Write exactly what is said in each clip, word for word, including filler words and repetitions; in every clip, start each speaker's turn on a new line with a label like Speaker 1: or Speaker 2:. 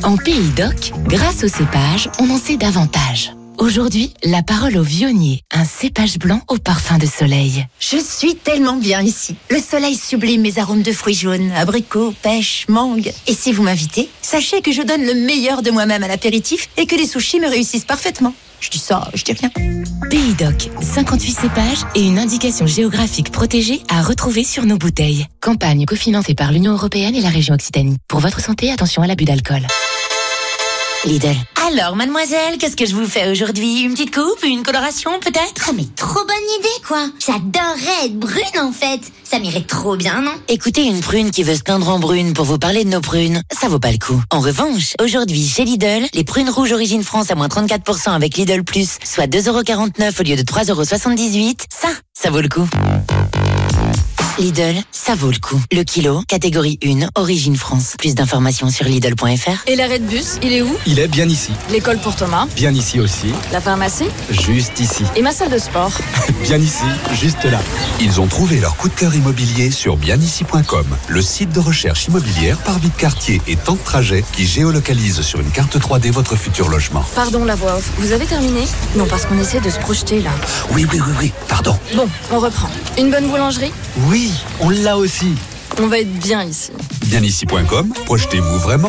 Speaker 1: En Pays d'Oc, grâce au cépage, on en sait davantage. Aujourd'hui, la parole au vionnier, un cépage blanc au parfum de soleil.
Speaker 2: Je suis tellement bien ici. Le soleil sublime mes arômes de fruits jaunes, abricots, pêche, mangue. Et si vous m'invitez, sachez que je donne le meilleur de moi-même à l'apéritif et que les sushis me réussissent parfaitement. Je dis ça, je dis rien.
Speaker 1: Pays d'Oc, cinquante-huit cépages et une indication géographique protégée à retrouver sur nos bouteilles. Campagne cofinancée par l'Union européenne et la région Occitanie. Pour votre santé, attention à l'abus d'alcool. Lidl.
Speaker 2: Alors, mademoiselle, qu'est-ce que je vous fais aujourd'hui? Une petite coupe, une coloration peut-être?
Speaker 3: Ah mais trop bonne idée quoi. J'adorerais être brune en fait. Ça m'irait trop bien, non?
Speaker 4: Écoutez une prune qui veut se peindre en brune pour vous parler de nos prunes, ça vaut pas le coup. En revanche, aujourd'hui chez Lidl, les prunes rouges Origine France à moins trente-quatre pour cent avec Lidl Plus, soit deux euros quarante-neuf au lieu de trois euros soixante-dix-huit, ça, ça vaut le coup. Lidl, ça vaut le coup. Le kilo, catégorie un, Origine France. Plus d'informations sur Lidl point F R.
Speaker 5: Et l'arrêt de bus, il est où?
Speaker 6: Il est bien ici.
Speaker 5: L'école pour Thomas?
Speaker 6: Bien ici aussi.
Speaker 5: La pharmacie?
Speaker 6: Juste ici.
Speaker 5: Et ma salle de sport?
Speaker 6: Bien ici, juste là.
Speaker 7: Ils ont trouvé leur coup de cœur immobilier sur bien ici point com, le site de recherche immobilière par vie de quartier et temps de trajet qui géolocalise sur une carte trois D votre futur logement.
Speaker 5: Pardon la voix off, vous avez terminé? Non, parce qu'on essaie de se projeter là.
Speaker 7: Oui, oui, oui, oui, pardon.
Speaker 5: Bon, on reprend. Une bonne boulangerie?
Speaker 6: Oui, on l'a aussi.
Speaker 5: On va être bien ici.
Speaker 7: bien ici point com, projetez-vous vraiment.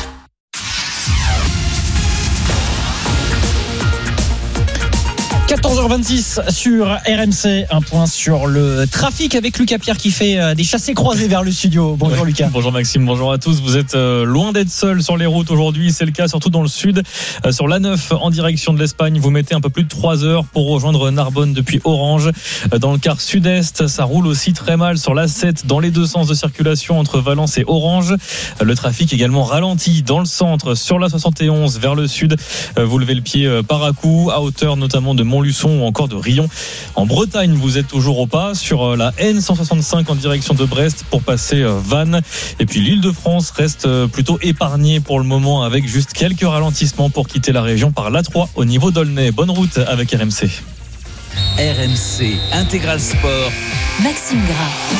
Speaker 8: quatorze heures vingt-six sur R M C, un point sur le trafic avec Lucas Pierre qui fait des chassés croisés vers le studio. Bonjour ouais. Lucas.
Speaker 9: Bonjour Maxime, bonjour à tous. Vous êtes loin d'être seul sur les routes aujourd'hui, c'est le cas surtout dans le sud. Sur l'A neuf en direction de l'Espagne, vous mettez un peu plus de trois heures pour rejoindre Narbonne depuis Orange. Dans le quart sud-est, ça roule aussi très mal sur l'A sept dans les deux sens de circulation entre Valence et Orange. Le trafic également ralenti dans le centre sur l'A soixante et onze vers le sud. Vous levez le pied par à coup à hauteur notamment de Montluçon ou encore de Rion. En Bretagne, vous êtes toujours au pas sur la N cent soixante-cinq en direction de Brest pour passer Vannes. Et puis l'Île-de-France reste plutôt épargnée pour le moment avec juste quelques ralentissements pour quitter la région par l'A trois au niveau d'Aulnay. Bonne route avec R M C.
Speaker 10: R M C Intégral Sport.
Speaker 1: Maxime Gras.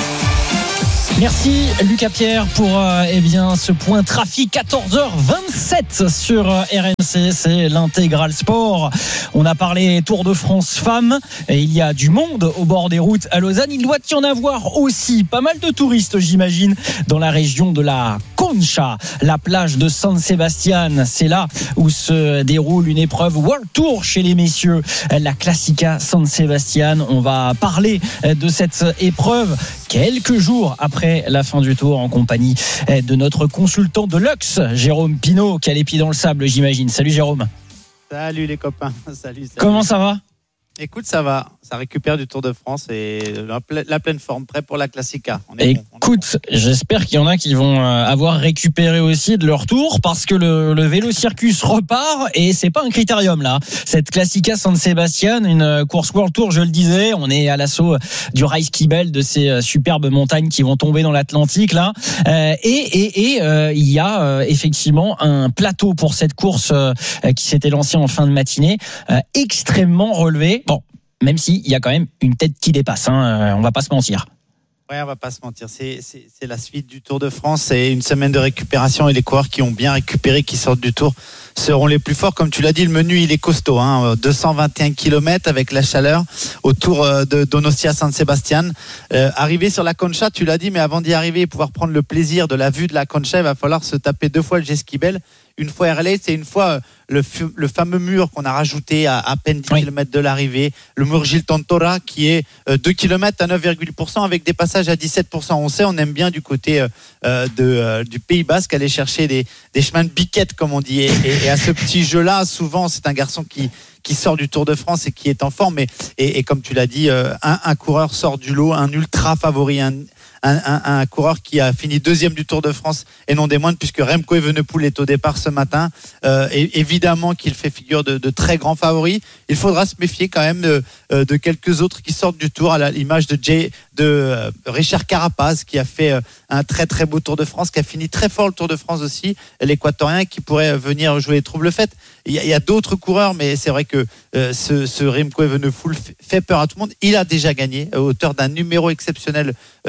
Speaker 8: Merci Lucas Pierre pour euh, eh bien, ce point trafic. Quatorze heures vingt-sept sur euh, R M C, c'est l'intégral sport. On a parlé Tour de France femmes et il y a du monde au bord des routes à Lausanne. Il doit y en avoir aussi pas mal de touristes, j'imagine, dans la région de la Concha, la plage de San Sebastián. C'est là où se déroule une épreuve World Tour chez les messieurs, la Classica San Sebastián. On va parler de cette épreuve quelques jours après la fin du tour en compagnie de notre consultant de luxe, Jérôme Pinault, qui a les pieds dans le sable, j'imagine. Salut Jérôme.
Speaker 11: Salut les copains. Salut, salut.
Speaker 8: Comment ça va?
Speaker 11: Écoute, ça va. Ça récupère du Tour de France et la, ple- la pleine forme, prêt pour la Classica. On est
Speaker 8: Écoute, bon, on est bon. J'espère qu'il y en a qui vont avoir récupéré aussi de leur tour parce que le, le vélo circus repart et c'est pas un critérium là. Cette Classica San Sebastián, une course World Tour, je le disais, on est à l'assaut du Reiskibel, de ces superbes montagnes qui vont tomber dans l'Atlantique là. Euh, et et, et euh, il y a euh, effectivement un plateau pour cette course euh, qui s'était lancée en fin de matinée, euh, extrêmement relevé. Bon. Même s'il y a quand même une tête qui dépasse, hein, on va pas se mentir.
Speaker 11: Ouais, on va pas se mentir. C'est, c'est, c'est la suite du Tour de France. C'est une semaine de récupération et les coureurs qui ont bien récupéré, qui sortent du Tour, seront les plus forts. Comme tu l'as dit, le menu, il est costaud, hein. deux cent vingt et un kilomètres avec la chaleur autour de Donostia San Sebastián. Euh, arriver sur la Concha, tu l'as dit, mais avant d'y arriver et pouvoir prendre le plaisir de la vue de la Concha, il va falloir se taper deux fois le Jesquibel. Une fois R L A, c'est une fois le, le fameux mur qu'on a rajouté à à peine dix oui. kilomètres de l'arrivée, le mur Gil Tontora qui est deux kilomètres à neuf virgule huit pour cent avec des passages à dix-sept pour cent. On sait, on aime bien du côté euh, de, euh, du Pays Basque aller chercher des, des chemins de biquette comme on dit. Et, et, et à ce petit jeu-là, souvent, c'est un garçon qui qui sort du Tour de France et qui est en forme. Et, et, et comme tu l'as dit, euh, un, un coureur sort du lot, un ultra favori, un Un, un, un coureur qui a fini deuxième du Tour de France et non des moindres puisque Remco Evenepoel est au départ ce matin. Euh, et évidemment qu'il fait figure de, de très grands favoris. Il faudra se méfier quand même de, de quelques autres qui sortent du Tour, à l'image de, Jay, de Richard Carapaz qui a fait un très très beau Tour de France, qui a fini très fort le Tour de France aussi, l'Équatorien qui pourrait venir jouer les troubles fêtes. Il y a, il y a d'autres coureurs, mais c'est vrai que euh, ce, ce Remco Evenepoel fait peur à tout le monde. Il a déjà gagné à hauteur d'un numéro exceptionnel euh,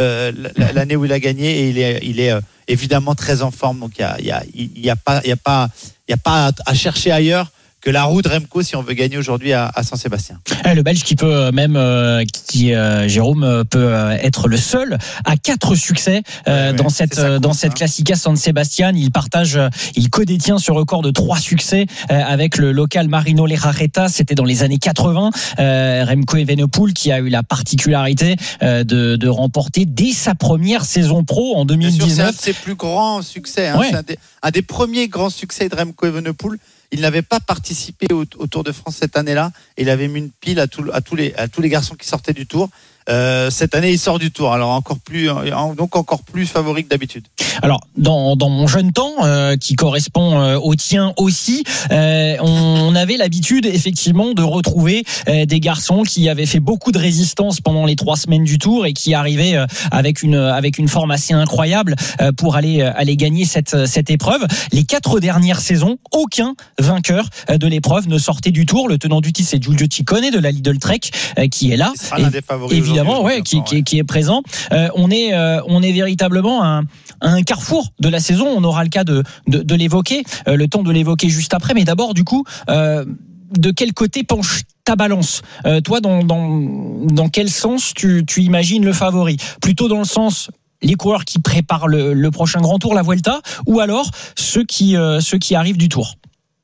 Speaker 11: l'année où il a gagné et il est, il est évidemment très en forme. Donc il y a, il y a, il y a pas, il y a pas, il y a pas à chercher ailleurs que la roue de Remco si on veut gagner aujourd'hui à, à Saint-Sébastien.
Speaker 8: Le Belge qui peut même, euh, qui euh, Jérôme peut être le seul à quatre succès euh, ouais, dans ouais, cette course, dans cette hein. Classica San Sebastian. Il partage, il codétient ce record de trois succès euh, avec le local Marino Lejarreta. C'était dans les années quatre-vingts. Euh, Remco Evenepoel qui a eu la particularité euh, de, de remporter dès sa première saison pro en deux mille dix-neuf.
Speaker 11: Bien sûr, c'est un de ses plus grands succès. Hein. Ouais. C'est un des, un des premiers grands succès de Remco Evenepoel. Il n'avait pas participé au, au Tour de France cette année-là. Il avait mis une pile à, tout, à, tous, les, à tous les garçons qui sortaient du Tour. Euh, cette année, il sort du Tour, alors encore plus, donc encore plus favori que d'habitude.
Speaker 8: Alors, dans, dans mon jeune temps, euh, qui correspond euh, au tien aussi, euh, on, on avait l'habitude effectivement de retrouver euh, des garçons qui avaient fait beaucoup de résistance pendant les trois semaines du Tour et qui arrivaient euh, avec une avec une forme assez incroyable euh, pour aller euh, aller gagner cette cette épreuve. Les quatre dernières saisons, aucun vainqueur euh, de l'épreuve ne sortait du Tour. Le tenant du titre, c'est Giulio Ciccone de la Lidl Trek euh, qui est là.
Speaker 11: C'est l'un des favoris.
Speaker 8: Évidemment, ouais, qui, qui, qui est présent. Euh, on est, euh, on est véritablement à un, à un carrefour de la saison. On aura le cas de, de, de l'évoquer, euh, le temps de l'évoquer juste après. Mais d'abord, du coup, euh, de quel côté penche ta balance ? euh, Toi, dans, dans, dans quel sens tu, tu imagines le favori ? Plutôt dans le sens les coureurs qui préparent le, le prochain Grand Tour, la Vuelta, ou alors ceux qui, euh, ceux qui arrivent du Tour ?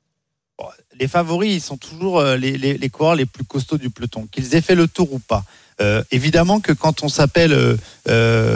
Speaker 11: Les favoris, ils sont toujours les, les, les coureurs les plus costauds du peloton, qu'ils aient fait le Tour ou pas. Euh, évidemment que quand on s'appelle euh, euh,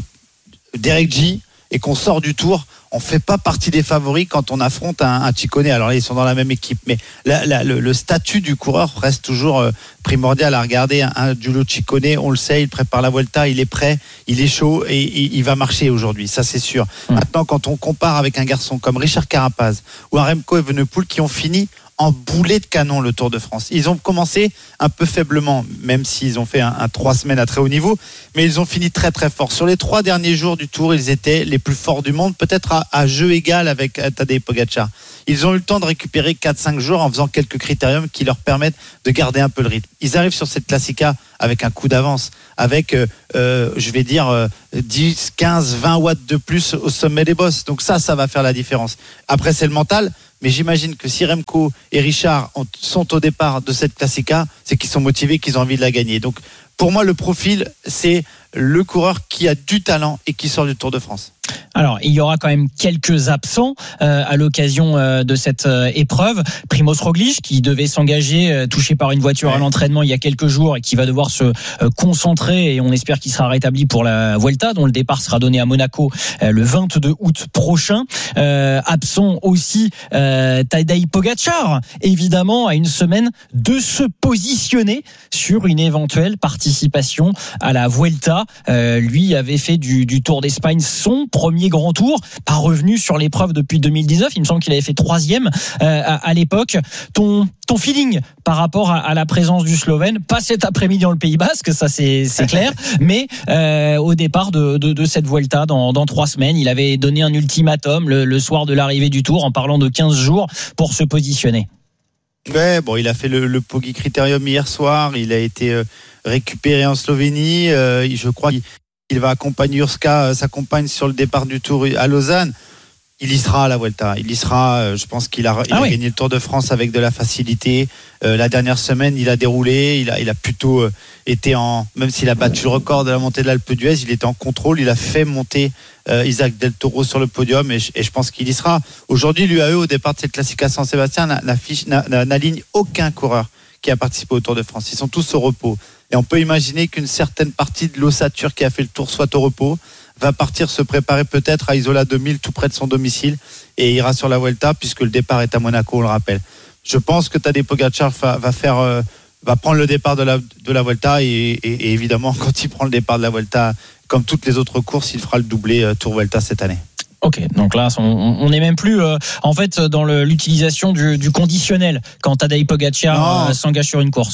Speaker 11: Derek G et qu'on sort du Tour, on fait pas partie des favoris quand on affronte un, un Ciccone. Alors là, ils sont dans la même équipe, mais la, la, le, le statut du coureur reste toujours euh, primordial à regarder. Un, un Giulio Ciccone, on le sait, il prépare la Vuelta, il est prêt, il est chaud et il, il va marcher aujourd'hui, ça c'est sûr. Mmh. Maintenant, quand on compare avec un garçon comme Richard Carapaz ou un Remco Evenepoel qui ont fini en boulet de canon le Tour de France. Ils ont commencé un peu faiblement, même s'ils ont fait un, un trois semaines à très haut niveau, mais ils ont fini très très fort. Sur les trois derniers jours du Tour, ils étaient les plus forts du monde, peut-être à, à jeu égal avec Tadej Pogačar. Ils ont eu le temps de récupérer quatre cinq jours en faisant quelques critériums qui leur permettent de garder un peu le rythme. Ils arrivent sur cette Classica avec un coup d'avance, avec, euh, je vais dire, euh, dix, quinze, vingt watts de plus au sommet des bosses. Donc ça, ça va faire la différence. Après, c'est le mental. Mais j'imagine que si Remco et Richard sont au départ de cette Classica, c'est qu'ils sont motivés, qu'ils ont envie de la gagner. Donc, pour moi, le profil, c'est le coureur qui a du talent et qui sort du Tour de France.
Speaker 8: Alors, il y aura quand même quelques absents euh, à l'occasion euh, de cette euh, épreuve. Primoz Roglic, qui devait s'engager, euh, touché par une voiture ouais. à l'entraînement il y a quelques jours et qui va devoir se euh, concentrer, et on espère qu'il sera rétabli pour la Vuelta, dont le départ sera donné à Monaco euh, le vingt-deux août prochain. Euh, absent aussi euh, Tadej Pogačar, évidemment, à une semaine de se positionner sur une éventuelle participation à la Vuelta. Euh, lui avait fait du, du Tour d'Espagne son premier grand tour, pas revenu sur l'épreuve depuis deux mille dix-neuf. Il me semble qu'il avait fait troisième euh, à, à l'époque. Ton ton feeling par rapport à, à la présence du Slovène, pas cet après-midi dans le Pays Basque, ça c'est c'est clair, mais euh, au départ de, de de cette Vuelta dans dans trois semaines, il avait donné un ultimatum le, le soir de l'arrivée du Tour en parlant de quinze jours pour se positionner.
Speaker 11: Ouais, bon, il a fait le, le Poggi Critérium hier soir. Il a été euh, récupéré en Slovénie. Euh, je crois qu'il il va accompagner Urska, sa compagne, sur le départ du Tour à Lausanne. Il y sera à la Vuelta. Il y sera. Je pense qu'il a, il ah a oui. gagné le Tour de France avec de la facilité. Euh, la dernière semaine, il a déroulé. Il a, il a plutôt euh, été en. Même s'il a battu le record de la montée de l'Alpe d'Huez, il était en contrôle. Il a fait monter euh, Isaac Del Toro sur le podium, et, et je pense qu'il y sera. Aujourd'hui, l'U A E, au départ de cette Classica San Sébastien, n'aligne aucun coureur qui a participé au Tour de France. Ils sont tous au repos. Et on peut imaginer qu'une certaine partie de l'ossature qui a fait le Tour soit au repos, va partir se préparer peut-être à Isola deux mille, tout près de son domicile, et ira sur la Vuelta, puisque le départ est à Monaco, on le rappelle. Je pense que Tadej Pogačar va, va faire, euh, va prendre le départ de la, de la Vuelta, et, et, et évidemment, quand il prend le départ de la Vuelta, comme toutes les autres courses, il fera le doublé euh, Tour Vuelta cette année.
Speaker 8: Ok, donc là, on n'est même plus euh, en fait dans le, l'utilisation du, du conditionnel quand Tadej Pogačar euh, s'engage sur une course.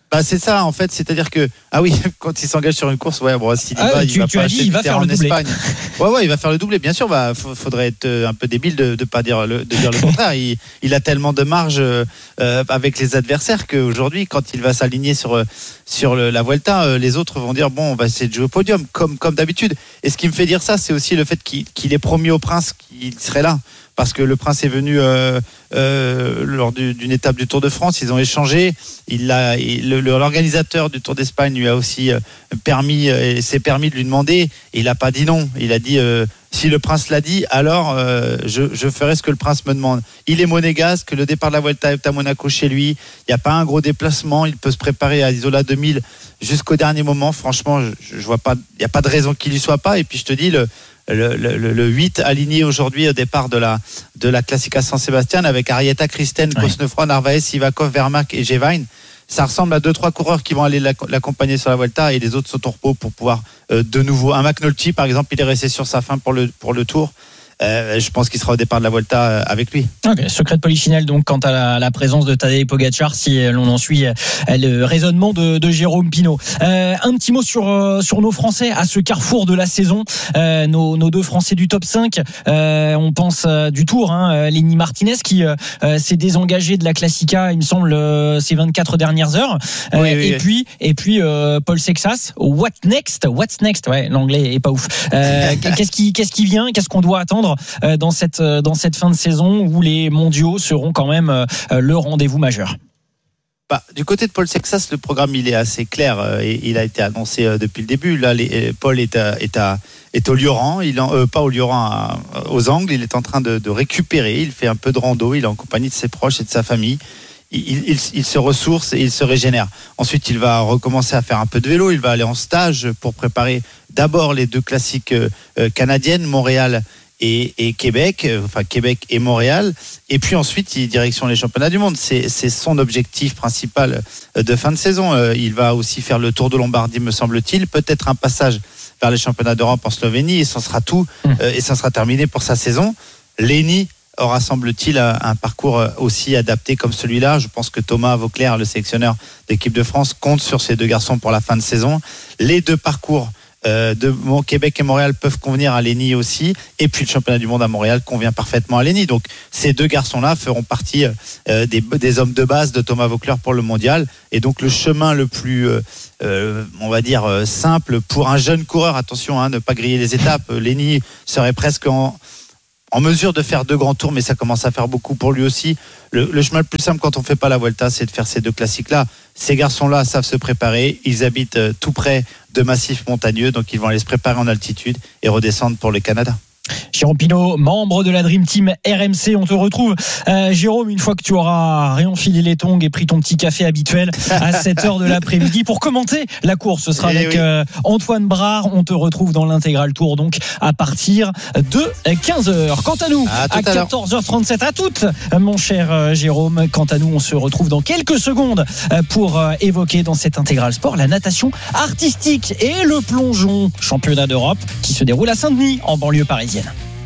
Speaker 11: Bah c'est ça en fait, c'est-à-dire que ah oui, quand il s'engage sur une course, ouais, bon, s'il y
Speaker 8: ah,
Speaker 11: va,
Speaker 8: tu,
Speaker 11: il va
Speaker 8: tu
Speaker 11: pas
Speaker 8: as dit, il va faire
Speaker 11: en
Speaker 8: le doublé.
Speaker 11: Espagne. Ouais, ouais, il va faire le doublé, bien sûr. Bah, faudrait être un peu débile de ne pas dire le, de dire le contraire. Il, il a tellement de marge euh, avec les adversaires qu'aujourd'hui, quand il va s'aligner sur sur le, la Vuelta, euh, les autres vont dire bon, on va essayer de jouer au podium comme comme d'habitude. Et ce qui me fait dire ça, c'est aussi le fait qu'il, qu'il est promis au Prince qu'il serait là. Parce que le Prince est venu euh, euh, lors du, d'une étape du Tour de France, ils ont échangé. Il a, il, le, l'organisateur du Tour d'Espagne lui a aussi euh, permis, euh, s'est permis de lui demander. Et il n'a pas dit non. Il a dit euh, si le Prince l'a dit, alors euh, je, je ferai ce que le Prince me demande. Il est monégasque. Le départ de la Vuelta est à Monaco chez lui. Il n'y a pas un gros déplacement. Il peut se préparer à Isola deux mille jusqu'au dernier moment. Franchement, je, je vois pas. Il n'y a pas de raison qu'il y soit pas. Et puis je te dis le. Le, le, le huit aligné aujourd'hui au départ de la, de la Classica San Sebastián avec Arieta, Christen, oui. Cosnefroy, Narvaez, Sivakov, Vermaak et Gevain. Ça ressemble à deux trois coureurs qui vont aller l'accompagner sur la Vuelta et les autres sont au repos pour pouvoir euh, de nouveau. Un McNulty par exemple, il est resté sur sa fin pour le, pour le Tour. Euh, je pense qu'il sera au départ de la Vuelta avec lui.
Speaker 8: Okay, secret de Polichinelle donc quant à la, la présence de Tadej Pogacar, si l'on en suit le raisonnement de, de Jérôme Pinault. Euh, un petit mot sur euh, sur nos Français à ce carrefour de la saison. Euh, nos, nos deux Français du top cinq. Euh, on pense euh, du Tour, hein, Lenny Martinez qui euh, s'est désengagé de la Classica, il me semble, euh, ces vingt-quatre dernières heures. Euh, oui, oui, et, oui. Puis, et puis euh, Paul Sexas. What next? What's next? Ouais, l'anglais est pas ouf. Euh, qu'est-ce qui qu'est-ce qui vient? Qu'est-ce qu'on doit attendre dans cette, dans cette fin de saison où les mondiaux seront quand même le rendez-vous majeur?
Speaker 11: Bah, du côté de Paul Sexas, le programme il est assez clair et il a été annoncé depuis le début. Là, les, Paul est, à, est, à, est au Lioran, il en, euh, pas au Lioran, à, aux Angles. Il est en train de, de récupérer. Il fait un peu de rando. Il est en compagnie de ses proches et de sa famille. Il, il, il se ressource et il se régénère. Ensuite, il va recommencer à faire un peu de vélo. Il va aller en stage pour préparer d'abord les deux classiques euh, canadiennes, Montréal Et, et Québec, enfin Québec et Montréal, et puis ensuite il direction les championnats du monde. C'est, c'est son objectif principal de fin de saison. Il va aussi faire le Tour de Lombardie, me semble-t-il, peut-être un passage vers les championnats d'Europe en Slovénie, et ça sera tout, mmh. et ça sera terminé pour sa saison. Lenny aura, semble-t-il, un parcours aussi adapté comme celui-là. Je pense que Thomas Vauclair, le sélectionneur d'équipe de France, compte sur ces deux garçons pour la fin de saison. Les deux parcours Euh, de bon, Québec et Montréal peuvent convenir à Lenny aussi, et puis le championnat du monde à Montréal convient parfaitement à Lenny. Donc ces deux garçons-là feront partie euh, des, des hommes de base de Thomas Vauclair pour le mondial, et donc le chemin le plus euh, euh, on va dire euh, simple pour un jeune coureur, attention hein, ne pas griller les étapes. Lenny serait presque en en mesure de faire deux grands tours, mais ça commence à faire beaucoup pour lui aussi. Le, le chemin le plus simple quand on ne fait pas la Vuelta, c'est de faire ces deux classiques-là. Ces garçons-là savent se préparer. Ils habitent tout près de massifs montagneux, donc ils vont aller se préparer en altitude et redescendre pour le Canada.
Speaker 8: Jérôme Pinault, membre de la Dream Team R M C, on te retrouve euh, Jérôme une fois que tu auras réenfilé les tongs et pris ton petit café habituel à sept heures de l'après-midi pour commenter la course. Ce sera et avec oui. euh, Antoine Brard. On te retrouve dans l'intégral tour donc à partir de quinze heures. Quant à nous, à, à quatorze heures trente-sept, à toutes mon cher euh, Jérôme. Quant à nous, on se retrouve dans quelques secondes euh, pour euh, évoquer dans cet intégral sport la natation artistique et le plongeon, championnat d'Europe qui se déroule à Saint-Denis en banlieue parisienne.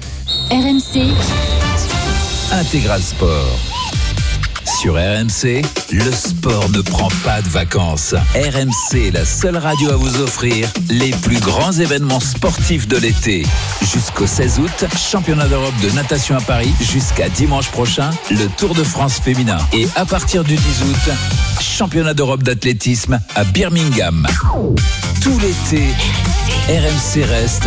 Speaker 1: R M C
Speaker 10: Intégral Sport. Sur R M C, le sport ne prend pas de vacances. R M C est la seule radio à vous offrir les plus grands événements sportifs de l'été. Jusqu'au seize août, championnat d'Europe de natation à Paris. Jusqu'à dimanche prochain, le Tour de France féminin. Et à partir du dix août, championnat d'Europe d'athlétisme à Birmingham. Tout l'été, R M C reste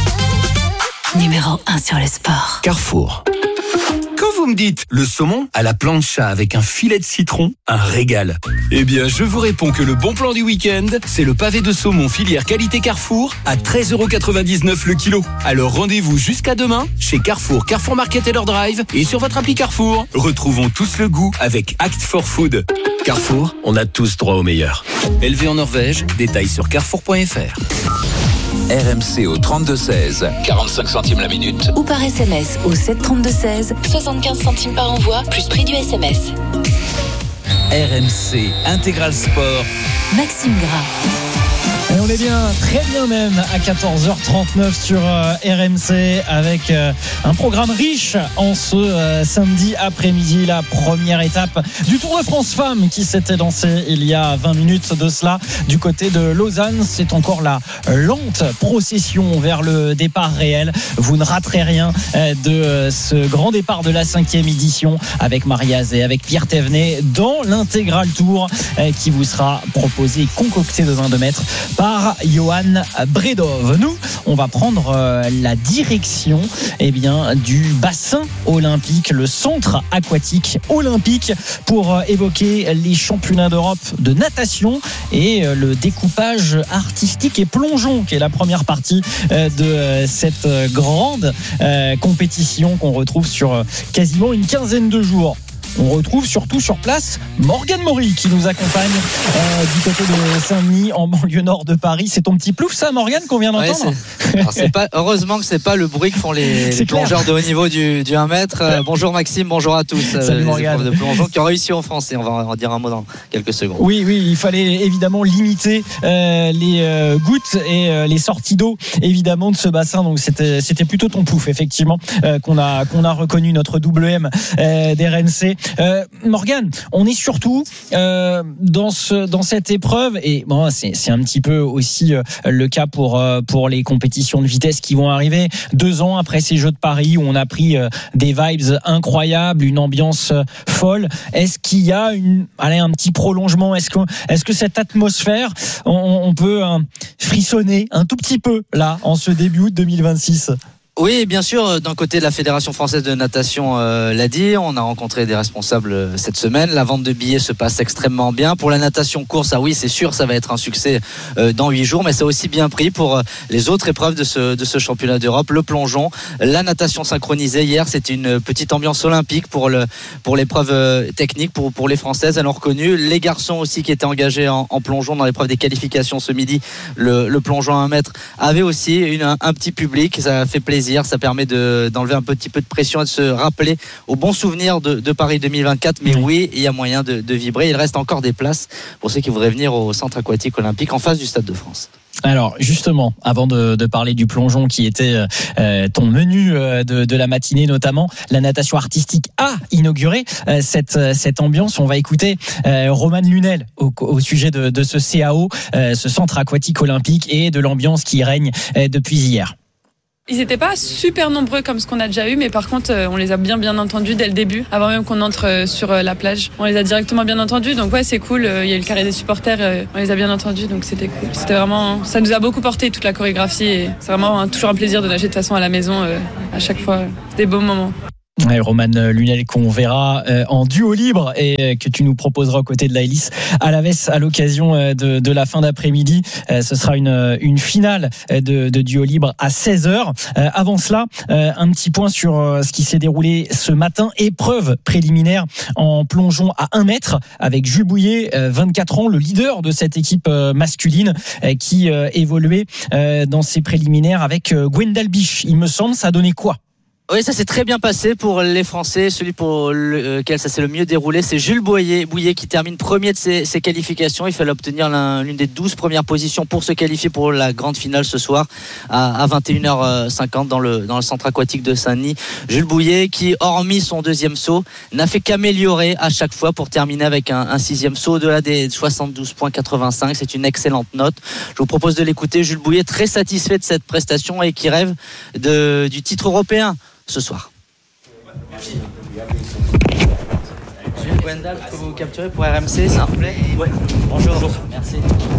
Speaker 1: numéro un sur le sport.
Speaker 12: Carrefour. Quand vous me dites le saumon à la plancha avec un filet de citron, un régal. Eh bien, je vous réponds que le bon plan du week-end, c'est le pavé de saumon filière qualité Carrefour à treize euros quatre-vingt-dix-neuf le kilo. Alors rendez-vous jusqu'à demain chez Carrefour, Carrefour Market et leur drive et sur votre appli Carrefour. Retrouvons tous le goût avec Act for Food. Carrefour, on a tous droit au meilleur. Élevé en Norvège, détails sur carrefour point f r.
Speaker 10: R M C au trente-deux seize, quarante-cinq centimes la minute.
Speaker 1: Ou par S M S au sept trente-deux seize, soixante-quinze centimes par envoi, plus prix du S M S.
Speaker 10: R M C Intégral Sport.
Speaker 1: Maxime Gras.
Speaker 8: Et on On est bien, très bien même, à quatorze heures trente-neuf sur euh, R M C avec euh, un programme riche en ce euh, samedi après-midi. La première étape du Tour de France Femmes qui s'était lancé il y a vingt minutes de cela du côté de Lausanne. C'est encore la lente procession vers le départ réel. Vous ne raterez rien euh, de euh, ce grand départ de la cinquième édition avec Maria Azé, avec Pierre Thévenet dans l'intégral Tour euh, qui vous sera proposé et concocté de vingt-deux mètres par Johan Bredov. Nous, on va prendre euh, la direction eh bien, du bassin olympique, le centre aquatique olympique, pour euh, évoquer les championnats d'Europe de natation et euh, le découpage artistique et plongeon, qui est la première partie euh, de euh, cette euh, grande euh, compétition qu'on retrouve sur euh, quasiment une quinzaine de jours. On retrouve surtout sur place Morgane Maury qui nous accompagne euh, du côté de Saint-Denis en banlieue nord de Paris. C'est ton petit plouf ça, Morgane, qu'on vient d'entendre?
Speaker 13: Ouais, c'est... Alors, c'est pas... Heureusement que c'est pas le bruit que font les, les plongeurs de haut niveau du, du un mètre. Euh, bonjour Maxime, bonjour à tous.
Speaker 8: Salut
Speaker 13: euh, les
Speaker 8: Morgane.
Speaker 13: épreuves de plongeon qui ont réussi en France, et on va en dire un mot dans quelques secondes.
Speaker 8: Oui, oui, il fallait évidemment limiter euh, les euh, gouttes et euh, les sorties d'eau évidemment de ce bassin. Donc c'était, c'était plutôt ton plouf effectivement euh, qu'on a, qu'on a reconnu, notre double M euh, d'R M C. Euh, Morgane, on est surtout euh, dans ce dans cette épreuve et bon, c'est c'est un petit peu aussi euh, le cas pour euh, pour les compétitions de vitesse qui vont arriver deux ans après ces Jeux de Paris où on a pris euh, des vibes incroyables, une ambiance euh, folle. Est-ce qu'il y a une allez un petit prolongement? Est-ce que est-ce que cette atmosphère on, on peut euh, frissonner un tout petit peu là en ce début août deux mille vingt-six?
Speaker 13: Oui, bien sûr, d'un côté de la Fédération française de natation euh, l'a dit, on a rencontré des responsables euh, cette semaine, la vente de billets se passe extrêmement bien. Pour la natation course, ah oui, c'est sûr, ça va être un succès euh, dans huit jours, mais c'est aussi bien pris pour euh, les autres épreuves de ce, de ce championnat d'Europe, le plongeon, la natation synchronisée. Hier, c'était une petite ambiance olympique pour, le, pour l'épreuve euh, technique, pour, pour les Françaises, elles l'ont reconnu. Les garçons aussi qui étaient engagés en, en plongeon dans l'épreuve des qualifications ce midi, le, le plongeon à un mètre, avait aussi une, un, un petit public, ça fait plaisir. Ça permet de, d'enlever un petit peu de pression et de se rappeler aux bons souvenirs de, de Paris deux mille vingt-quatre. Mais oui, il y a moyen de, de vibrer. Il reste encore des places pour ceux qui voudraient venir au centre aquatique olympique en face du Stade de France.
Speaker 8: Alors justement, avant de, de parler du plongeon qui était euh, ton menu euh, de, de la matinée notamment, la natation artistique a inauguré euh, cette, cette ambiance. On va écouter euh, Romane Lunel au, au sujet de, de ce C A O, euh, ce centre aquatique olympique, et de l'ambiance qui règne euh, depuis hier.
Speaker 14: Ils n'étaient pas super nombreux comme ce qu'on a déjà eu, mais par contre, on les a bien bien entendus dès le début, avant même qu'on entre sur la plage. On les a directement bien entendus, donc ouais, c'est cool. Il y a eu le carré des supporters, on les a bien entendus, donc c'était cool. C'était vraiment, ça nous a beaucoup porté toute la chorégraphie, et c'est vraiment un, toujours un plaisir de nager de façon à la maison à chaque fois. Des beaux moments.
Speaker 8: Ouais, Romane Lunel qu'on verra euh, en duo libre et euh, que tu nous proposeras aux côtés de Laëlys Alaves à l'occasion euh, de, de la fin d'après-midi. Euh, ce sera une, une finale de, de duo libre à seize heures. Euh, avant cela, euh, un petit point sur euh, ce qui s'est déroulé ce matin. Épreuve préliminaire en plongeon à un mètre avec Jules Bouillet, euh, vingt-quatre ans, le leader de cette équipe euh, masculine euh, qui euh, évoluait euh, dans ses préliminaires avec euh, Gwendal Biche. Il me semble, ça a donné quoi?
Speaker 13: Oui, ça s'est très bien passé pour les Français. Celui pour lequel ça s'est le mieux déroulé, c'est Jules Bouillet, Bouillet qui termine premier de ses, ses qualifications. Il fallait obtenir l'un, l'une des douze premières positions pour se qualifier pour la grande finale ce soir à, à vingt et une heures cinquante dans le, dans le centre aquatique de Saint-Denis. Jules Bouillet qui, hormis son deuxième saut, n'a fait qu'améliorer à chaque fois pour terminer avec un, un sixième saut au-delà des soixante-douze virgule quatre-vingt-cinq. C'est une excellente note. Je vous propose de l'écouter. Jules Bouillet, très satisfait de cette prestation et qui rêve de, du titre européen ce soir.
Speaker 15: Merci.
Speaker 13: Jules Gwendal, est-ce que vous capturez pour R M C, s'il vous plaît? Ouais. Bonjour. Bonjour. Merci.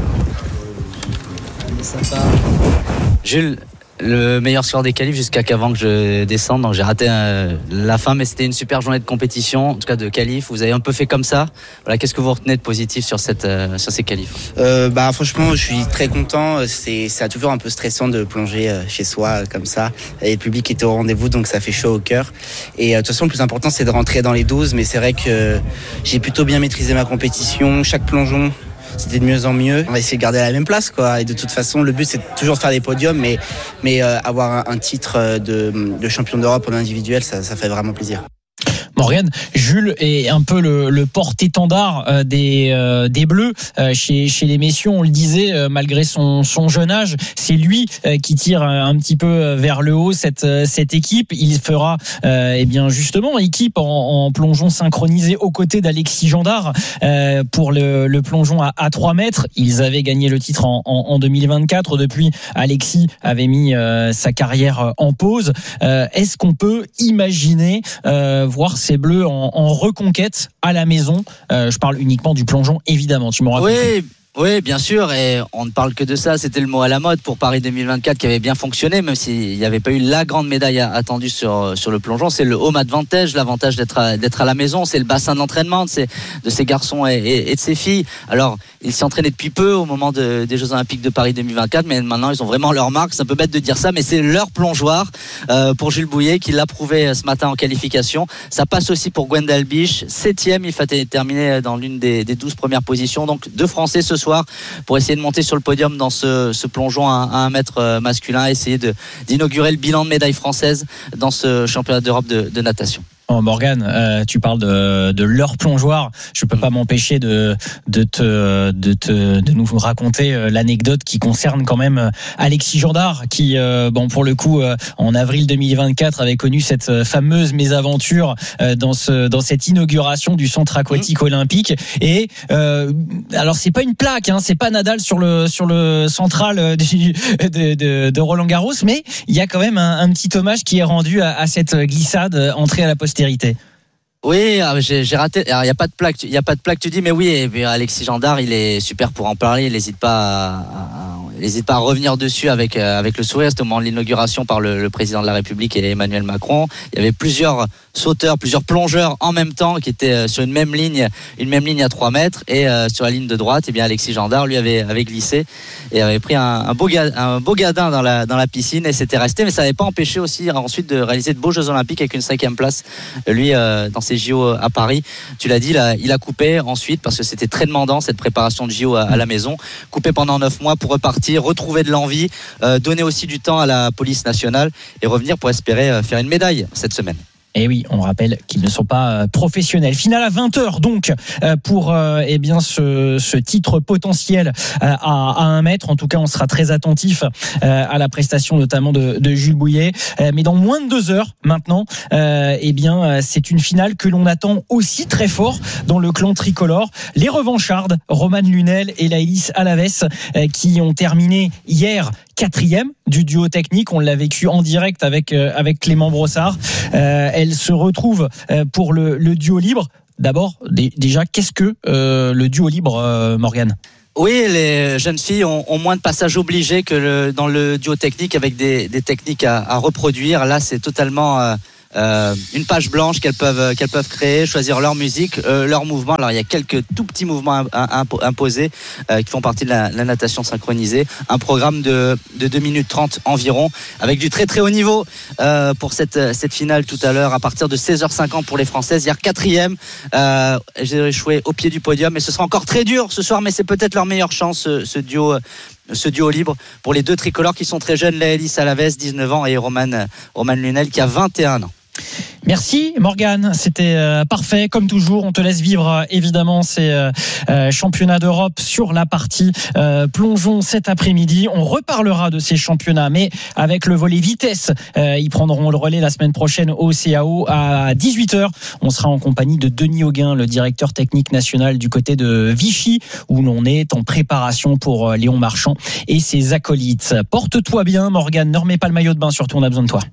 Speaker 13: Allez, ça part. Jules, le meilleur score des qualifs jusqu'à qu'avant que je descende, donc j'ai raté euh, la fin, mais c'était une super journée de compétition, en tout cas de qualif. Vous avez un peu fait comme ça. Voilà, qu'est-ce que vous retenez de positif sur cette euh, sur ces qualifs?
Speaker 15: euh, Bah franchement, je suis très content. C'est c'est toujours un peu stressant de plonger euh, chez soi euh, comme ça. Et le public était au rendez-vous, donc ça fait chaud au cœur. Et euh, de toute façon, le plus important, c'est de rentrer dans les douze. Mais c'est vrai que euh, j'ai plutôt bien maîtrisé ma compétition. Chaque plongeon, c'était de mieux en mieux. On va essayer de garder la même place, quoi. Et de toute façon, le but, c'est toujours de faire des podiums, mais, mais euh, avoir un, un titre de, de champion d'Europe en individuel, ça, ça fait vraiment plaisir.
Speaker 8: Morgane, Jules est un peu le, le porte-étendard euh, des, euh, des Bleus euh, chez, chez les messieurs. On le disait, euh, malgré son, son jeune âge, c'est lui euh, qui tire un petit peu vers le haut cette, cette équipe. Il fera euh, eh bien justement équipe en, en plongeon synchronisé aux côtés d'Alexis Gendard euh, pour le, le plongeon à, à trois mètres. Ils avaient gagné le titre en, en, en deux mille vingt-quatre. Depuis, Alexis avait mis euh, sa carrière en pause. Euh, est-ce qu'on peut imaginer euh, voir ces Bleus en, en reconquête à la maison? euh, Je parle uniquement du plongeon, évidemment. Tu m'auras
Speaker 13: oui.
Speaker 8: compris.
Speaker 13: Oui, bien sûr, et on ne parle que de ça. C'était le mot à la mode pour Paris deux mille vingt-quatre qui avait bien fonctionné, même s'il n'y avait pas eu la grande médaille attendue sur, sur le plongeon. C'est le home advantage, l'avantage d'être à, d'être à la maison, c'est le bassin d'entraînement de ces, de ces garçons et, et, et de ces filles. Alors, ils s'entraînaient depuis peu au moment de, des Jeux Olympiques de Paris deux mille vingt-quatre, mais maintenant ils ont vraiment leur marque. C'est un peu bête de dire ça, mais c'est leur plongeoir euh, pour Jules Bouillet qui l'a prouvé ce matin en qualification. Ça passe aussi pour Gwendal Biche, septième, il fallait terminer dans l'une des, des douze premières positions. Donc deux Français ce soir pour essayer de monter sur le podium dans ce, ce plongeon à, à un mètre masculin, essayer de, d'inaugurer le bilan de médailles françaises dans ce championnat d'Europe de, de natation.
Speaker 8: Oh Morgane, euh, tu parles de, de leur plongeoir. Je peux pas m'empêcher de, de, te, de, te, de nous raconter l'anecdote qui concerne quand même Alexis Gendard, qui, euh, bon, pour le coup, euh, en avril deux mille vingt-quatre, avait connu cette fameuse mésaventure euh, dans, ce, dans cette inauguration du centre aquatique mmh. olympique. Et euh, alors, c'est pas une plaque, hein, c'est pas Nadal sur le, sur le central du, de, de, de Roland Garros, mais il y a quand même un, un petit hommage qui est rendu à, à cette glissade entrée à la postérité.
Speaker 13: Oui, j'ai, j'ai raté. Il y a pas de plaque. Il y a pas de plaque. Tu dis, mais oui. Et puis Alexis Gendard, il est super pour en parler. Il n'hésite pas, à, à, n'hésite pas à revenir dessus avec avec le sourire. C'était au moment de l'inauguration par le, le président de la République et Emmanuel Macron. Il y avait plusieurs sauteurs, plusieurs plongeurs en même temps qui étaient sur une même ligne, une même ligne à trois mètres. Et euh, sur la ligne de droite, eh bien Alexis Gendard lui avait avait glissé et avait pris un, un beau ga, un beau gadin dans la dans la piscine et s'était resté. Mais ça n'avait pas empêché aussi ensuite de réaliser de beaux Jeux Olympiques avec une cinquième place. Lui, euh, dans ses J O à Paris, tu l'as dit, là, il a coupé ensuite parce que c'était très demandant cette préparation de J O à, à la maison. Coupé pendant neuf mois pour repartir, retrouver de l'envie, euh, donner aussi du temps à la police nationale et revenir pour espérer euh, faire une médaille cette semaine.
Speaker 8: Et oui, on rappelle qu'ils ne sont pas professionnels. Finale à vingt heures donc pour eh bien ce, ce titre potentiel à, à un mètre. En tout cas, on sera très attentif à la prestation notamment de, de Jules Bouillet. Mais dans moins de deux heures maintenant, eh bien c'est une finale que l'on attend aussi très fort dans le clan tricolore. Les revanchardes, Romane Lunel et Laëlys Alaves, qui ont terminé hier quatrième du duo technique. On l'a vécu en direct avec avec Clément Brossard. Euh, elle se retrouve pour le, le duo libre. D'abord, d- déjà, qu'est-ce que euh, le duo libre, euh, Morgane ?
Speaker 13: Oui, les jeunes filles ont, ont moins de passages obligés que le, dans le duo technique avec des, des techniques à, à reproduire. Là, c'est totalement euh, euh, une page blanche qu'elles peuvent qu'elles peuvent créer, choisir leur musique, euh, leur mouvement. Alors il y a quelques tout petits mouvements imposés euh, qui font partie de la, la natation synchronisée. Un programme de, de deux minutes trente environ, avec du très très haut niveau euh, pour cette cette finale tout à l'heure à partir de seize heures cinquante pour les Françaises. Hier quatrième, euh, j'ai échoué au pied du podium, et ce sera encore très dur ce soir, mais c'est peut-être leur meilleure chance ce, ce duo. ce duo libre pour les deux tricolores qui sont très jeunes, Laëlys Alaves, dix-neuf ans, et Romane, Romane Lunel qui a vingt et un ans.
Speaker 8: Merci Morgane, c'était euh, parfait comme toujours. On te laisse vivre euh, évidemment ces euh, euh, championnats d'Europe sur la partie euh, plongeon cet après-midi. On reparlera de ces championnats, mais avec le volet vitesse. Euh, ils prendront le relais la semaine prochaine au C A O à dix-huit heures. On sera en compagnie de Denis Auguin, le directeur technique national du côté de Vichy, où l'on est en préparation pour Léon Marchand et ses acolytes. Porte-toi bien Morgane, ne remets pas le maillot de bain, surtout on a besoin de toi.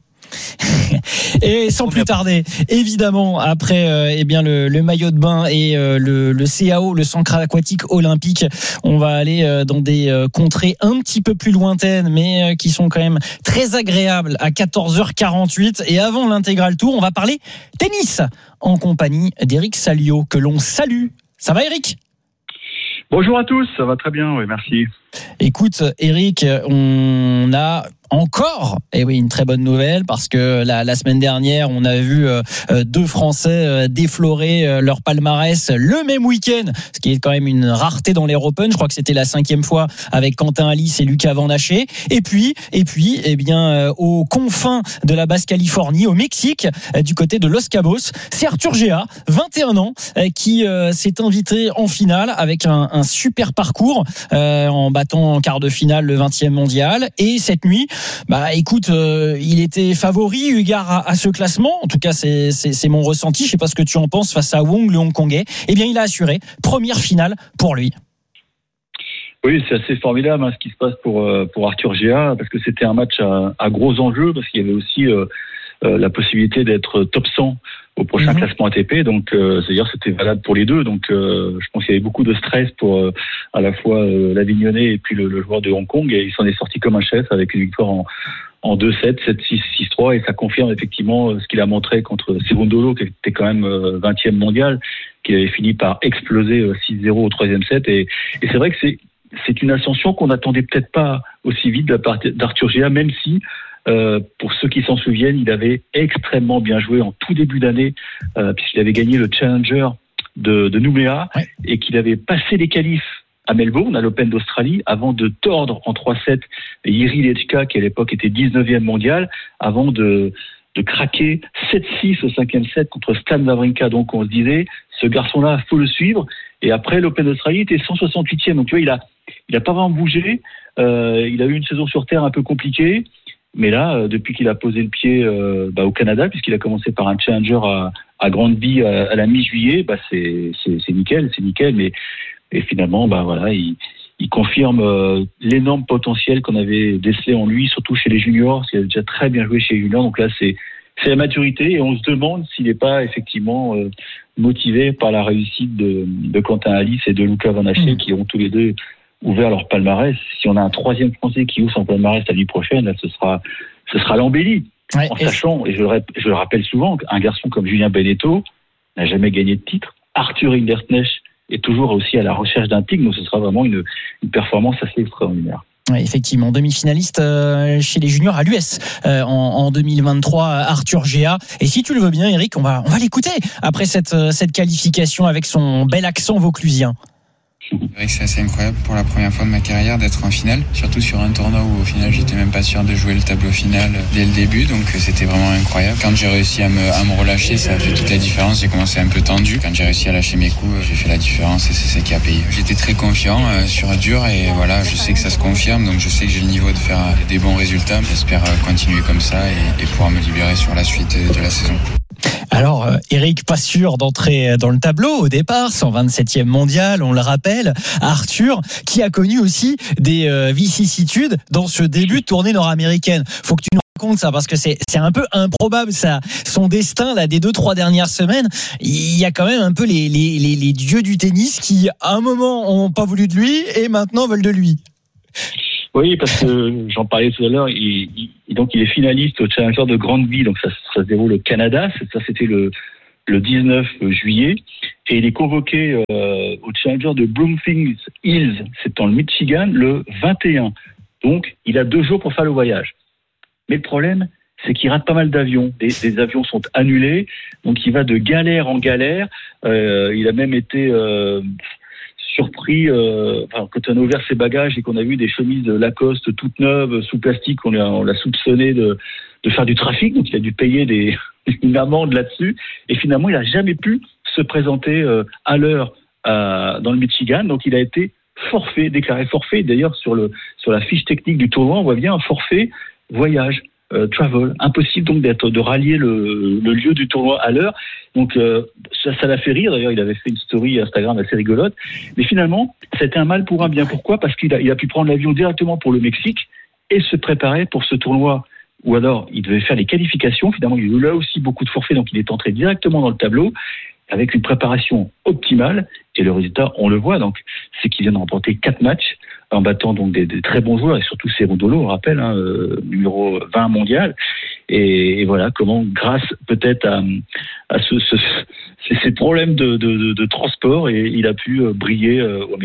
Speaker 8: Et sans plus tarder, évidemment, après euh, eh bien le, le maillot de bain et euh, le, le C A O, le centre aquatique olympique, on va aller euh, dans des euh, contrées un petit peu plus lointaines, mais euh, qui sont quand même très agréables à quatorze heures quarante-huit. Et avant l'intégral tour, on va parler tennis en compagnie d'Eric Salio, que l'on salue. Ça va Eric ?
Speaker 16: Bonjour à tous, ça va très bien, oui, merci.
Speaker 8: Écoute, Eric, on a encore, et oui, une très bonne nouvelle, parce que la, la semaine dernière, on a vu euh, deux Français euh, déflorer euh, leur palmarès le même week-end, ce qui est quand même une rareté dans l'Air Open. Je crois que c'était la cinquième fois avec Quentin Alice et Lucas Van Haché. Et puis, et puis, eh bien, euh, aux confins de la Basse-Californie, au Mexique, euh, du côté de Los Cabos, c'est Arthur Géa, vingt et un ans, euh, qui euh, s'est invité en finale avec un, un super parcours euh, en battant en quart de finale le vingtième mondial. Et cette nuit, bah écoute, euh, il était favori eu égard à, à ce classement. En tout cas, c'est, c'est, c'est mon ressenti. Je sais pas ce que tu en penses face à Wong, le Hongkongais. Eh bien, il a assuré première finale pour lui.
Speaker 16: Oui, c'est assez formidable hein, ce qui se passe pour pour Arthur Géa, parce que c'était un match à, à gros enjeux, parce qu'il y avait aussi euh, euh, la possibilité d'être top cent au prochain mmh. classement A T P. Donc, euh, c'est-à-dire c'était valable pour les deux. Donc, euh, je pense qu'il y avait beaucoup de stress pour euh, à la fois euh, l'Avignonnais et puis le, le joueur de Hong Kong. Et il s'en est sorti comme un chef avec une victoire en, en deux sept, sept six, six trois. Et ça confirme effectivement euh, ce qu'il a montré contre Cerundolo, qui était quand même euh, vingtième mondial, qui avait fini par exploser euh, six zéro au troisième set. Et, et c'est vrai que c'est c'est une ascension qu'on n'attendait peut-être pas aussi vite de la part d'Arthur Géa, même si Euh, pour ceux qui s'en souviennent, il avait extrêmement bien joué en tout début d'année, euh, puisqu'il avait gagné le Challenger de, de Nouméa ouais. et qu'il avait passé les qualifs à Melbourne, à l'Open d'Australie, avant de tordre en trois sept Jiří Lečka, qui à l'époque était dix-neuvième mondial, avant de, de craquer sept six au cinquième set contre Stan Wawrinka. Donc on se disait, ce garçon-là, faut le suivre. Et après, l'Open d'Australie était cent soixante-huitième. Donc tu vois, il a, il a pas vraiment bougé. Euh, il a eu une saison sur terre un peu compliquée. Mais là, depuis qu'il a posé le pied euh, bah, au Canada, puisqu'il a commencé par un challenger à, à Grandby à, à la mi-juillet, bah, c'est, c'est, c'est nickel, c'est nickel. Mais et finalement, bah voilà, il, il confirme euh, l'énorme potentiel qu'on avait décelé en lui, surtout chez les juniors, parce qu'il a déjà très bien joué chez les juniors. Donc là, c'est c'est la maturité, et on se demande s'il n'est pas effectivement euh, motivé par la réussite de, de Quentin Alice et de Lucas Van Haché, mmh. qui ont tous les deux ouvert leur palmarès. Si on a un troisième Français qui ouvre son palmarès la nuit prochaine, là, ce sera, ce sera l'embellie. Ouais, en sachant, et je le, je le rappelle souvent, qu'un garçon comme Julien Benneteau n'a jamais gagné de titre. Arthur Hinderknecht est toujours aussi à la recherche d'un titre, donc ce sera vraiment une, une performance assez extraordinaire.
Speaker 8: Oui, effectivement, demi-finaliste euh, chez les juniors à l'U S euh, en, en deux mille vingt-trois, Arthur Géa. Et si tu le veux bien, Eric, on va, on va l'écouter après cette, cette qualification avec son bel accent vauclusien.
Speaker 17: C'est vrai que c'est assez incroyable pour la première fois de ma carrière d'être en finale, surtout sur un tournoi où au final j'étais même pas sûr de jouer le tableau final dès le début, donc c'était vraiment incroyable. Quand j'ai réussi à me, à me relâcher, ça a fait toute la différence. J'ai commencé un peu tendu, quand j'ai réussi à lâcher mes coups, j'ai fait la différence et c'est ça qui a payé. J'étais très confiant euh, sur dur et voilà, je sais que ça se confirme, donc je sais que j'ai le niveau de faire des bons résultats. J'espère continuer comme ça et, et pouvoir me libérer sur la suite de la saison.
Speaker 8: Alors, Eric, pas sûr d'entrer dans le tableau au départ, cent vingt-septième mondial, on le rappelle. Arthur, qui a connu aussi des euh, vicissitudes dans ce début de tournée nord-américaine. Faut que tu nous racontes ça, parce que c'est, c'est un peu improbable, ça. Son destin, là, des deux, trois dernières semaines, il y a quand même un peu les, les, les, les dieux du tennis qui, à un moment, ont pas voulu de lui et maintenant veulent de lui.
Speaker 16: Oui, parce que j'en parlais tout à l'heure, il, il, donc il est finaliste au Challenger de Grandby, donc ça, ça se déroule au Canada, ça c'était le, le dix-neuf juillet, et il est convoqué euh, au Challenger de Bloomfield Hills, c'est dans le Michigan, le vingt et un. Donc il a deux jours pour faire le voyage. Mais le problème, c'est qu'il rate pas mal d'avions. Des, des avions sont annulés, donc il va de galère en galère. Euh, il a même été... Euh, surpris euh, enfin, quand on a ouvert ses bagages et qu'on a vu des chemises de Lacoste toutes neuves sous plastique, on l'a, on l'a soupçonné de, de faire du trafic, donc il a dû payer des, une amende là-dessus, et finalement il n'a jamais pu se présenter euh, à l'heure euh, dans le Michigan, donc il a été forfait, déclaré forfait. D'ailleurs sur, le, sur la fiche technique du tournoi on voit bien un forfait voyage. Euh, travel, impossible donc d'être, de rallier le, le lieu du tournoi à l'heure. Donc euh, ça, ça l'a fait rire. D'ailleurs, il avait fait une story Instagram assez rigolote. Mais finalement, c'était un mal pour un bien. Pourquoi ? Parce qu'il a, il a pu prendre l'avion directement pour le Mexique et se préparer pour ce tournoi. Ou alors, il devait faire les qualifications. Finalement, il a eu là aussi beaucoup de forfaits, donc il est entré directement dans le tableau avec une préparation optimale. Et le résultat, on le voit. Donc, c'est qu'il vient de remporter quatre matchs en battant donc des, des très bons joueurs, et surtout Cerundolo, on rappelle, hein, euh, numéro vingt mondial. Et, et voilà comment, grâce peut-être à, à ce, ce, ces problèmes de, de, de transport, et il a pu briller au Mexique.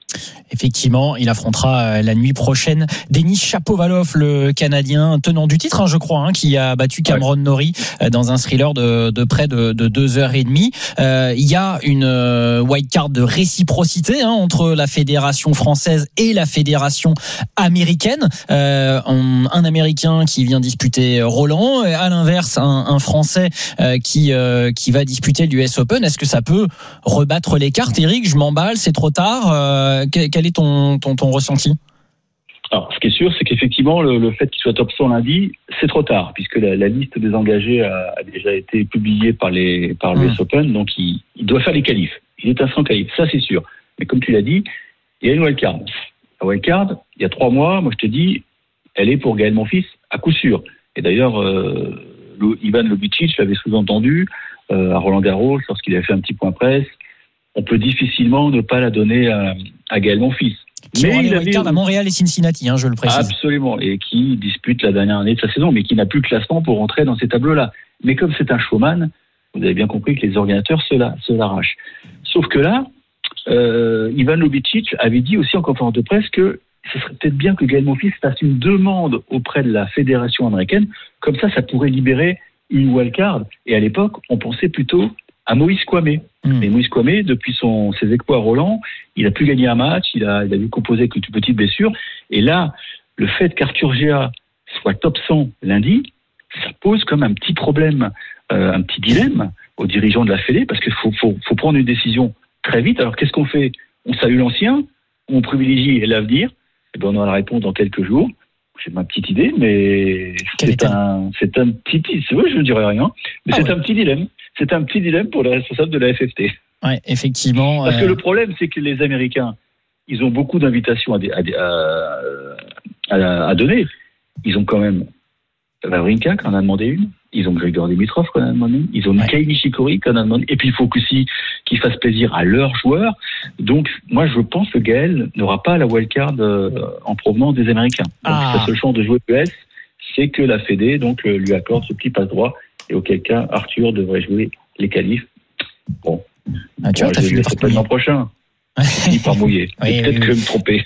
Speaker 8: Effectivement, il affrontera la nuit prochaine Denis Shapovalov, le Canadien tenant du titre, hein, je crois, hein, qui a battu Cameron ouais. Norrie dans un thriller de, de près de, de deux heures et demie. Euh, il y a une euh, wildcard de réciprocité hein, entre la fédération française et la fédération américaine. Euh, un, un Américain qui vient disputer Roland, et à l'inverse, un, un Français euh, qui euh, qui va disputer l'U S Open. Est-ce que ça peut rebattre les cartes, Eric? Je m'emballe, c'est trop tard. Euh, quel est ton, ton, ton ressenti?
Speaker 16: Alors, ce qui est sûr, c'est qu'effectivement, le, le fait qu'il soit top cent lundi, c'est trop tard, puisque la, la liste des engagés a, a déjà été publiée par les par l'U S mmh. Open, donc il, il doit faire les qualifs. Il est à cent qualifs, ça c'est sûr. Mais comme tu l'as dit, il y a une wildcard. La wildcard, il y a trois mois, moi je te dis, elle est pour Gaël Monfils, à coup sûr. Et d'ailleurs, euh, Ivan Lubicic l'avait sous-entendu euh, à Roland-Garros, lorsqu'il avait fait un petit point presse. On peut difficilement ne pas la donner à, à Gaël Monfils.
Speaker 8: Qui mais il avait à Montréal et Cincinnati, hein, je le précise.
Speaker 16: Absolument, et qui dispute la dernière année de sa saison, mais qui n'a plus le classement pour rentrer dans ces tableaux-là. Mais comme c'est un showman, vous avez bien compris que les organisateurs se, la, se l'arrachent. Sauf que là, euh, Ivan Lubicic avait dit aussi en conférence de presse que ce serait peut-être bien que Gaël Monfils fasse une demande auprès de la fédération américaine, comme ça, ça pourrait libérer une wildcard. Et à l'époque, on pensait plutôt à Moïse Kouamé. Mmh. Mais Moïse Kouamé, depuis son, ses exploits à Roland, il a plus gagné un match, il a, il a dû composer avec une petite blessure. Et là, le fait qu'Arthur Géa soit top cent lundi, ça pose comme un petit problème, euh, un petit dilemme aux dirigeants de la Fédé, parce qu'il faut, faut, faut prendre une décision très vite. Alors qu'est-ce qu'on fait? On salue l'ancien, on privilégie l'avenir? Eh bien, on aura la réponse dans quelques jours. C'est ma petite idée, mais c'est un, c'est un petit, c'est vrai, je ne dirais rien, mais ah c'est ouais. un petit dilemme. C'est un petit dilemme pour les responsables de la F F T.
Speaker 8: Ouais, effectivement.
Speaker 16: Parce
Speaker 8: euh...
Speaker 16: que le problème, c'est que les Américains, ils ont beaucoup d'invitations à, à, à, à donner. Ils ont quand même Wawrinka qui en a demandé une. Ils ont Grigor Dimitrov qui en a demandé une. Ils ont Mikhail Nishikori qui en a demandé une. Et puis il faut aussi qu'ils fassent plaisir à leurs joueurs. Donc moi je pense que Gaël n'aura pas la wildcard euh, en provenance des Américains. Donc ah. sa seule chance de jouer U S, c'est que la Fédé donc euh, lui accorde ce petit passe droit. Et auquel cas Arthur devrait jouer les qualifs. Bon,
Speaker 8: ah, tu vois,
Speaker 16: je ne pas l'an prochain. Ni par mouillé.
Speaker 8: Oui,
Speaker 16: peut-être
Speaker 8: oui,
Speaker 16: que je
Speaker 8: oui.
Speaker 16: vais me tromper.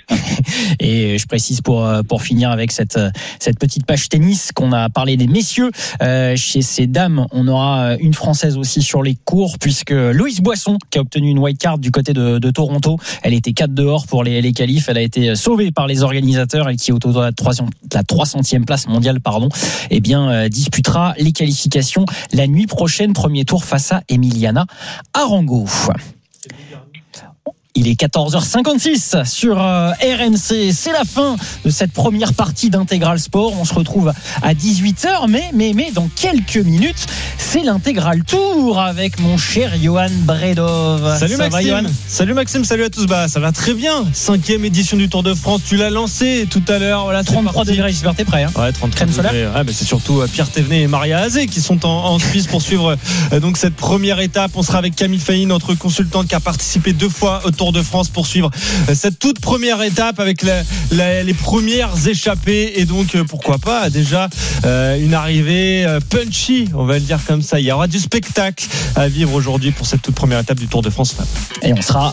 Speaker 8: Et je précise pour pour finir avec cette cette petite page tennis qu'on a parlé des messieurs. Euh, chez ces dames, on aura une Française aussi sur les cours, puisque Loïse Boisson, qui a obtenu une wildcard du côté de, de Toronto, elle était quatre dehors pour les, les qualifs. Elle a été sauvée par les organisateurs, et qui est au total de la trois centième place mondiale, pardon. Eh bien, euh, disputera les qualifications la nuit prochaine, premier tour face à Emiliana Arango. Il est quatorze heures cinquante-six sur R M C. C'est la fin de cette première partie d'Intégral Sport. On se retrouve à dix-huit heures, mais, mais, mais dans quelques minutes, c'est l'Intégral Tour avec mon cher Johan Bredov.
Speaker 18: Salut ça Maxime. Va, salut Maxime, salut à tous. Bah, ça va très bien. Cinquième édition du Tour de France. Tu l'as lancé tout à l'heure. Voilà,
Speaker 8: trente-trois degrés, j'espère que t'es prêt. Hein.
Speaker 18: Ouais, trente-trois degrés. Ouais, mais c'est surtout Pierre Thévenet et Maria Azé qui sont en, en Suisse pour suivre euh, donc cette première étape. On sera avec Camille Fahy, notre consultante qui a participé deux fois au Tour de France pour suivre cette toute première étape avec la, la, les premières échappées, et donc pourquoi pas déjà euh, une arrivée punchy, on va le dire comme ça. Il y aura du spectacle à vivre aujourd'hui pour cette toute première étape du Tour de France.
Speaker 8: Et on sera